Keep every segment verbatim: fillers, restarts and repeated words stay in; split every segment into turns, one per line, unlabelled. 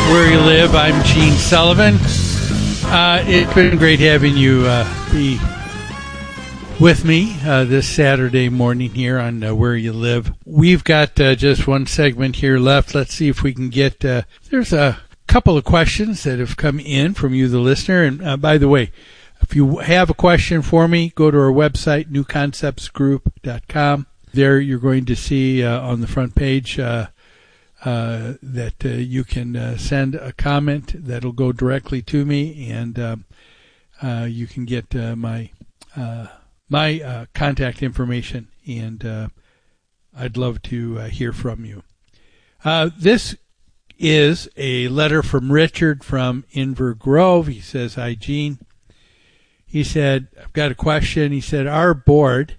Where You Live. I'm Gene Sullivan. Uh, it's been great having you uh, be with me uh, this Saturday morning here on uh, Where You Live. We've got uh, just one segment here left. Let's see if we can get... Uh, there's a couple of questions that have come in from you, the listener. And uh, by the way, if you have a question for me, go to our website, new concepts group dot com. There you're going to see uh, on the front page... Uh, Uh, that uh, you can uh, send a comment that'll go directly to me, and uh, uh, you can get uh, my uh, my uh, contact information, and uh, I'd love to uh, hear from you. Uh, this is a letter from Richard from Inver Grove. He says, "Hi, Gene." He said, "I've got a question." He said, "Our board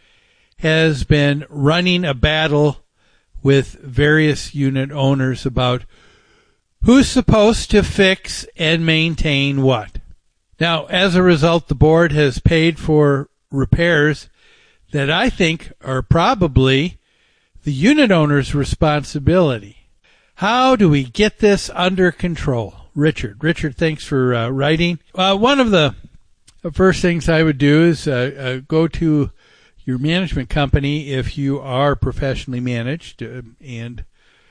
has been running a battle with various unit owners about who's supposed to fix and maintain what. Now, as a result, the board has paid for repairs that I think are probably the unit owner's responsibility. How do we get this under control?" Richard. Richard, thanks for uh, writing. Uh, one of the first things I would do is uh, uh, go to your management company if you are professionally managed, uh, and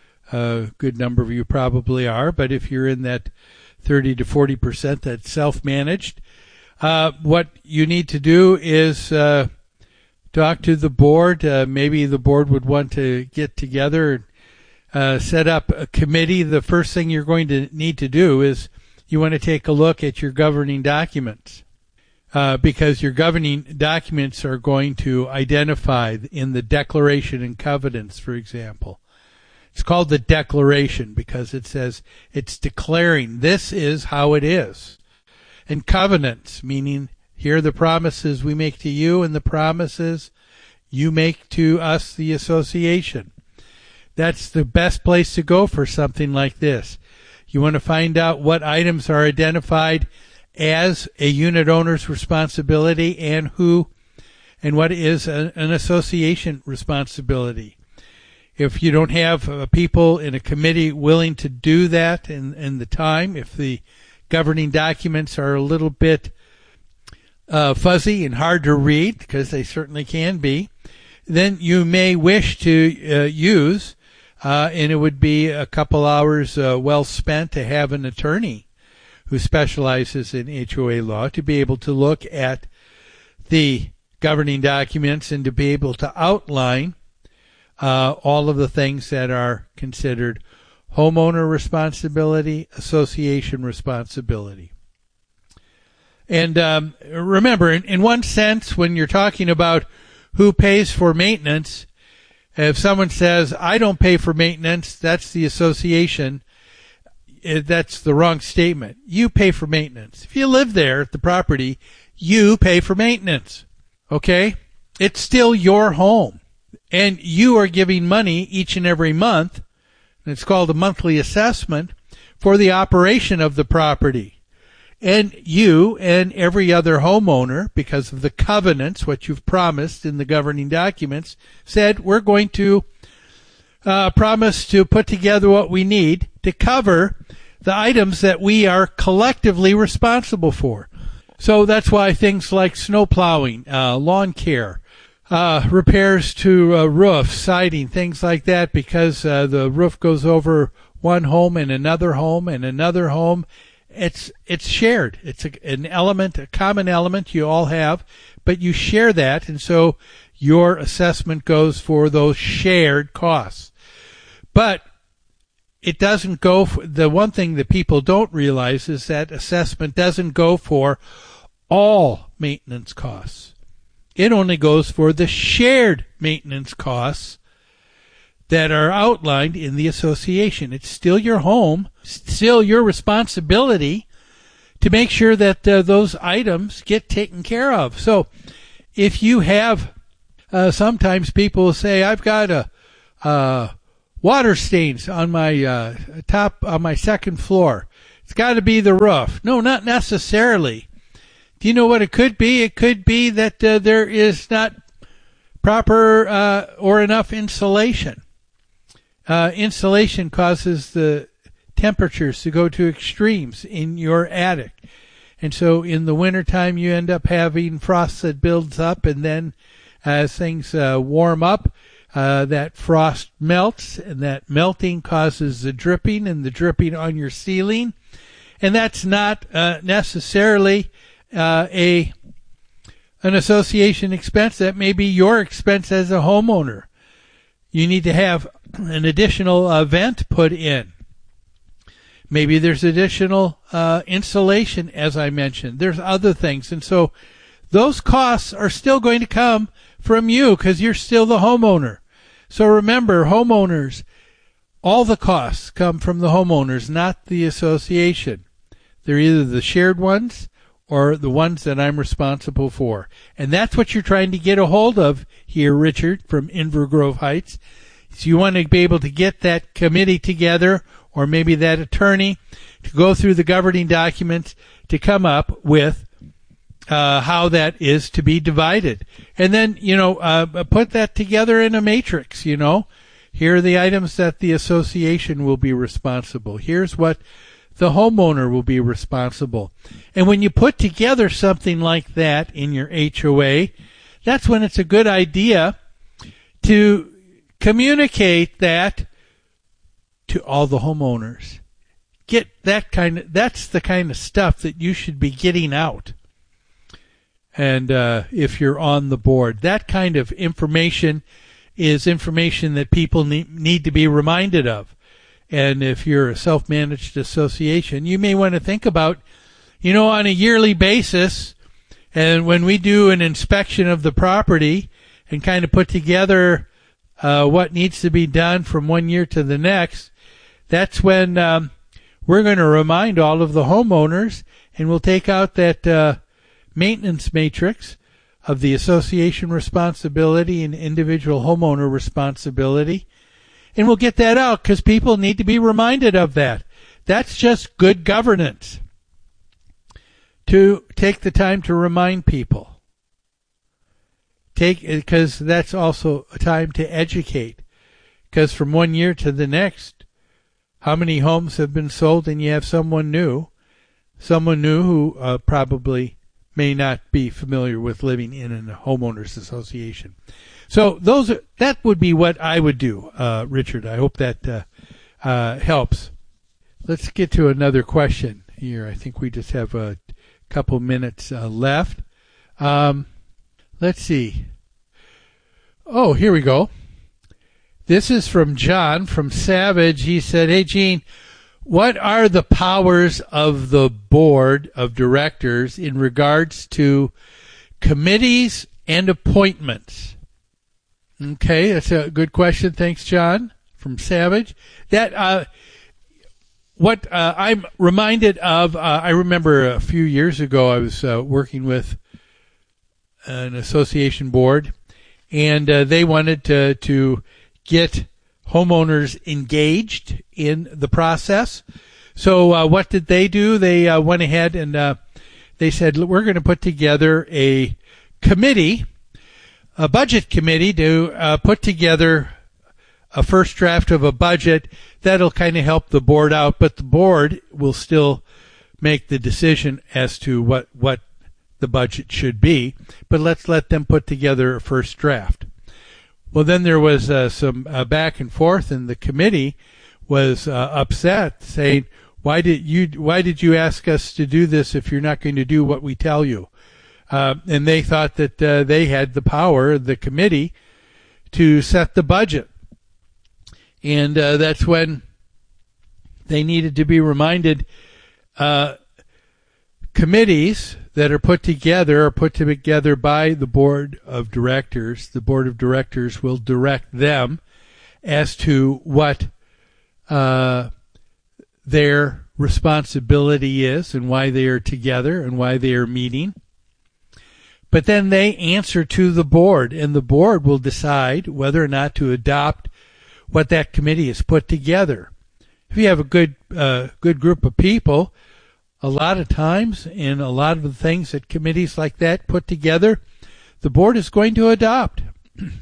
a good number of you probably are, but if you're in that thirty to forty percent that's self-managed, uh, what you need to do is uh, talk to the board. Uh, maybe the board would want to get together and uh, set up a committee. The first thing you're going to need to do is you want to take a look at your governing documents. Uh, because your governing documents are going to identify in the Declaration and Covenants, for example. It's called the Declaration because it says it's declaring this is how it is. And covenants, meaning here are the promises we make to you and the promises you make to us, the association. That's the best place to go for something like this. You want to find out what items are identified as a unit owner's responsibility and who and what is a, an association responsibility. If you don't have uh, people in a committee willing to do that in, in the time, if the governing documents are a little bit uh, fuzzy and hard to read, because they certainly can be, then you may wish to uh, use, uh, and it would be a couple hours uh, well spent to have an attorney who specializes in H O A law to be able to look at the governing documents and to be able to outline uh, all of the things that are considered homeowner responsibility, association responsibility. And um, remember, in, in one sense, when you're talking about who pays for maintenance, if someone says, "I don't pay for maintenance, that's the association," that's the wrong statement. You pay for maintenance. If you live there at the property, you pay for maintenance. Okay? It's still your home. And you are giving money each and every month, and it's called a monthly assessment, for the operation of the property. And you and every other homeowner, because of the covenants, what you've promised in the governing documents, said, we're going to uh, promise to put together what we need to cover the items that we are collectively responsible for. So that's why things like snow plowing, uh, lawn care, uh, repairs to uh, roofs, siding, things like that, because uh, the roof goes over one home and another home and another home. It's it's shared. It's a, an element, a common element you all have, but you share that, and so your assessment goes for those shared costs. But it doesn't go for, the one thing that people don't realize is that assessment doesn't go for all maintenance costs. It only goes for the shared maintenance costs that are outlined in the association. It's still your home, still your responsibility to make sure that uh, those items get taken care of. So if you have, uh, sometimes people say, I've got a, uh, water stains on my uh, top, on my second floor. It's got to be the roof. No, not necessarily. Do you know what it could be? It could be that uh, there is not proper uh, or enough insulation. Uh, insulation causes the temperatures to go to extremes in your attic. And so in the wintertime, you end up having frost that builds up, and then as things uh, warm up, uh, that frost melts, and that melting causes the dripping, and the dripping on your ceiling. And that's not uh, necessarily uh, a an association expense. That may be your expense as a homeowner. You need to have an additional uh, vent put in. Maybe there's additional uh, insulation, as I mentioned. There's other things. And so those costs are still going to come from you because you're still the homeowner. So remember, homeowners, all the costs come from the homeowners, not the association. They're either the shared ones or the ones that I'm responsible for. And that's what you're trying to get a hold of here, Richard, from Inver Grove Heights. So you want to be able to get that committee together, or maybe that attorney, to go through the governing documents to come up with uh, how that is to be divided. And then, you know, uh, put that together in a matrix, you know. Here are the items that the association will be responsible. Here's what the homeowner will be responsible. And when you put together something like that in your H O A, that's when it's a good idea to communicate that to all the homeowners. Get that kind of, that's the kind of stuff that you should be getting out. And uh, if you're on the board, that kind of information is information that people need, need to be reminded of. And if you're a self-managed association, you may want to think about, you know, on a yearly basis, and when we do an inspection of the property and kind of put together uh, what needs to be done from one year to the next, that's when um, we're going to remind all of the homeowners, and we'll take out that uh, maintenance matrix of the association responsibility and individual homeowner responsibility. And we'll get that out because people need to be reminded of that. That's just good governance, to take the time to remind people. Take, because that's also a time to educate. Because from one year to the next, how many homes have been sold and you have someone new, someone new who uh, probably may not be familiar with living in a homeowners association. So those are, that would be what I would do, uh, Richard. I hope that uh, uh, helps. Let's get to another question here. I think we just have a couple minutes uh, left. Um, let's see. Oh, here we go. This is from John from Savage. He said, "Hey, Gene, what are the powers of the board of directors in regards to committees and appointments?" Okay, that's a good question. Thanks, John from Savage. That uh, what uh, I'm reminded of. Uh, I remember a few years ago I was uh, working with an association board, and uh, they wanted to to get homeowners engaged in the process. So uh, what did they do? They uh, went ahead and uh, they said, we're going to put together a committee, a budget committee, to uh, put together a first draft of a budget that'll kind of help the board out, but the board will still make the decision as to what, what the budget should be, but let's let them put together a first draft. Well, then there was uh, some uh, back and forth, and the committee was uh, upset, saying, "Why did you Why did you ask us to do this if you're not going to do what we tell you?" Uh, and they thought that uh, they had the power, the committee, to set the budget, and uh, that's when they needed to be reminded. Uh, committees that are put together are put together by the board of directors. The board of directors will direct them as to what uh, their responsibility is and why they are together and why they are meeting. But then they answer to the board, and the board will decide whether or not to adopt what that committee has put together. If you have a good uh, good group of people, a lot of times, in a lot of the things that committees like that put together, the board is going to adopt.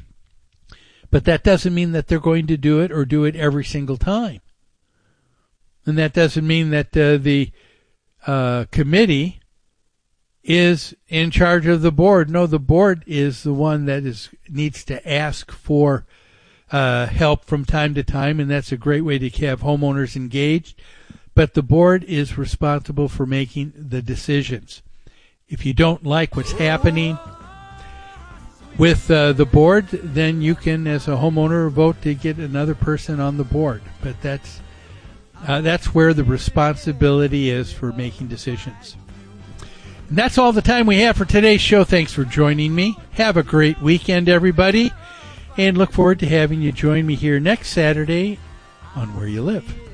But that doesn't mean that they're going to do it or do it every single time. And that doesn't mean that uh, the uh, committee is in charge of the board. No, the board is the one that is needs to ask for uh, help from time to time, and that's a great way to have homeowners engaged. But the board is responsible for making the decisions. If you don't like what's happening with uh, the board, then you can, as a homeowner, vote to get another person on the board. But that's uh, that's where the responsibility is for making decisions. And that's all the time we have for today's show. Thanks for joining me. Have a great weekend, everybody, and look forward to having you join me here next Saturday on Where You Live.